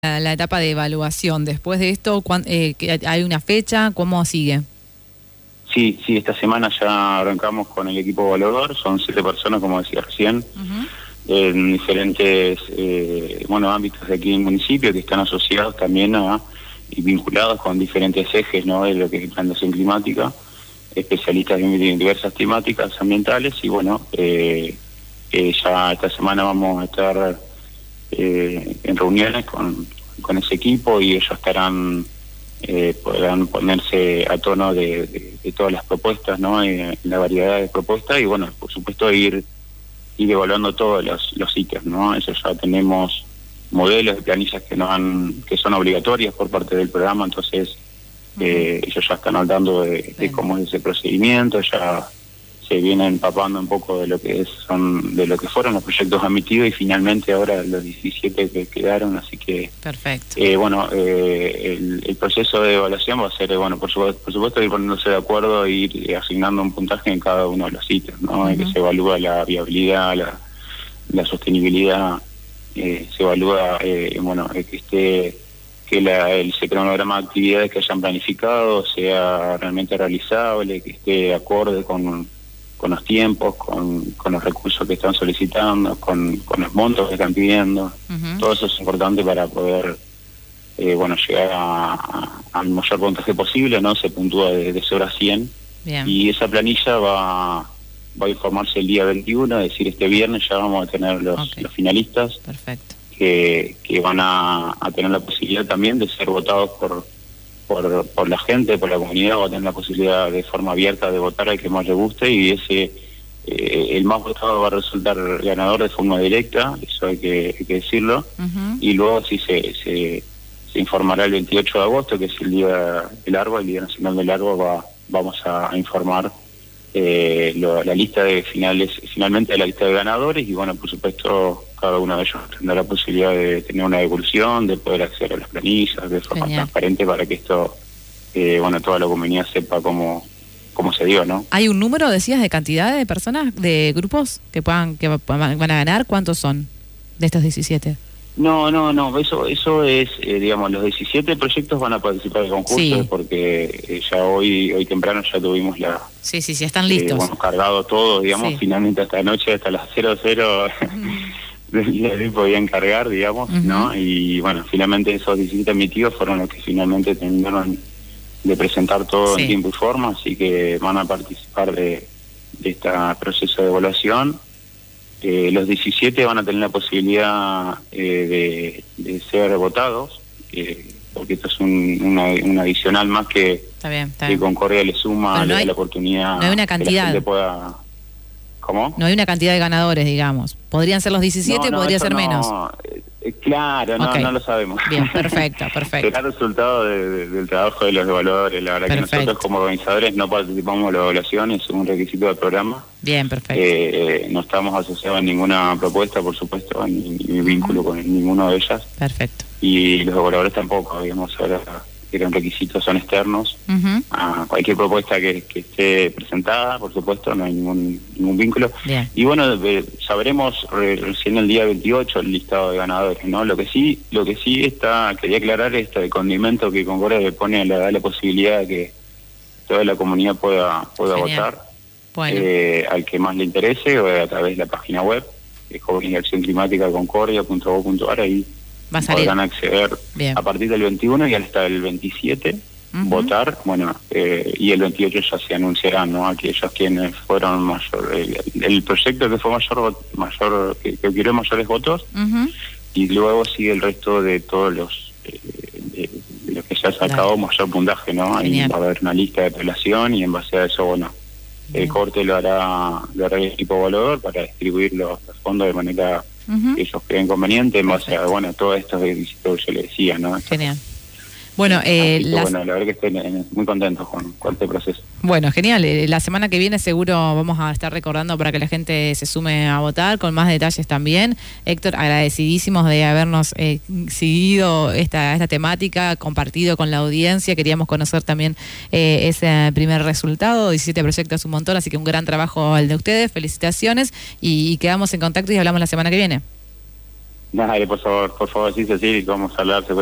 la etapa de evaluación. Después de esto, ¿hay una fecha? ¿Cómo sigue? Sí, esta semana ya arrancamos con el equipo evaluador. Son 7 personas, como decía recién, en diferentes ámbitos de aquí en el municipio, que están asociados también y vinculados con diferentes ejes, ¿no?, de lo que es planeación climática, especialistas en diversas temáticas ambientales. Y ya esta semana vamos a estar en reuniones con ese equipo, y ellos podrán ponerse a tono de todas las propuestas, ¿no?, la variedad de propuestas, y por supuesto ir evaluando todos los sitios, ¿no? Eso, ya tenemos modelos de planillas que son obligatorias por parte del programa. Entonces ellos ya están al tanto de cómo es ese procedimiento, ya se vienen empapando un poco de lo que fueron los proyectos admitidos, y finalmente ahora los 17 que quedaron. Así que perfecto. El proceso de evaluación va a ser, por supuesto ir poniéndose de acuerdo e ir asignando un puntaje en cada uno de los sitios, ¿no? Que se evalúa la viabilidad, la sostenibilidad, se evalúa que ese cronograma de actividades que hayan planificado sea realmente realizable, que esté acorde con los tiempos, con los recursos que están solicitando, con los montos que están pidiendo. Todo eso es importante para poder llegar al mayor puntaje posible, ¿no? Se puntúa de 0 a 100. Bien. Y esa planilla va a informarse el día 21, es decir, este viernes ya vamos a tener los finalistas. Perfecto. Que van a tener la posibilidad también de ser votados por la gente, por la comunidad. Va a tener la posibilidad de forma abierta de votar al que más le guste, y el más votado va a resultar ganador de forma directa. Eso hay que decirlo. Y luego sí se informará el 28 de agosto, que es el Día del Árbol, el Día Nacional del Árbol. Vamos a informar la lista de finalmente la lista de ganadores, y por supuesto cada uno de ellos tendrá la posibilidad de tener una devolución, de poder acceder a las planillas de forma transparente, para que esto toda la comunidad sepa cómo se dio, ¿no? ¿Hay un número, decías, de cantidad de personas, de grupos que van a ganar? ¿Cuántos son de estos 17? No, eso es, los 17 proyectos van a participar del concurso, porque ya hoy temprano ya tuvimos Sí, están listos. Cargado todo, finalmente hasta anoche, hasta las 00 del día de hoy podían cargar, ¿no? Y finalmente esos 17 emitidos fueron los que finalmente terminaron de presentar todo en tiempo y forma, así que van a participar de este proceso de evaluación. Los 17 van a tener la posibilidad de ser votados, porque esto es un adicional más que Concordia le suma, le da la oportunidad. No hay una cantidad. Que la gente pueda... ¿Cómo? No hay una cantidad de ganadores, digamos. ¿Podrían ser los 17? ¿Podría ser menos? Claro, no lo sabemos. Bien, perfecto. Será el resultado del trabajo de los evaluadores. La verdad que nosotros como organizadores no participamos en la evaluación, es un requisito del programa. Bien, perfecto. No estamos asociados a ninguna propuesta, por supuesto, ni vínculo con ninguno de ellas. Perfecto. Y los evaluadores tampoco, ahora eran requisitos, son externos a cualquier propuesta que esté presentada, por supuesto, no hay ningún vínculo. Bien. Y sabremos recién el día 28 el listado de ganadores, ¿no? Lo que sí quería aclarar, el condimento que Concordia le pone, le da la posibilidad de que toda la comunidad pueda votar al que más le interese, o a través de la página web, que es Jóvenes de Acción Climática Concordia.gov.ar. Ahí podrán acceder a partir del 21 y hasta el 27, votar, y el 28 ya se anunciarán, ¿no?, aquellos quienes fueron mayor, el proyecto que fue mayor que obtuvo mayores votos, y luego sigue el resto de todos los que ya ha sacado mayor puntaje, ¿no? Ahí va a haber una lista de apelación, y en base a eso, el corte lo hará el equipo evaluador para distribuir los fondos de manera que ellos creen conveniente, en base a todos estos requisitos que yo le decía, ¿no? Genial. La verdad que estoy muy contento con este proceso. Bueno, genial. La semana que viene seguro vamos a estar recordando para que la gente se sume a votar, con más detalles también. Héctor, agradecidísimos de habernos seguido esta temática, compartido con la audiencia. Queríamos conocer también ese primer resultado. 17 proyectos, un montón, así que un gran trabajo el de ustedes. Felicitaciones, y quedamos en contacto y hablamos la semana que viene. Dale, por favor, sí, Cecilia, vamos a hablar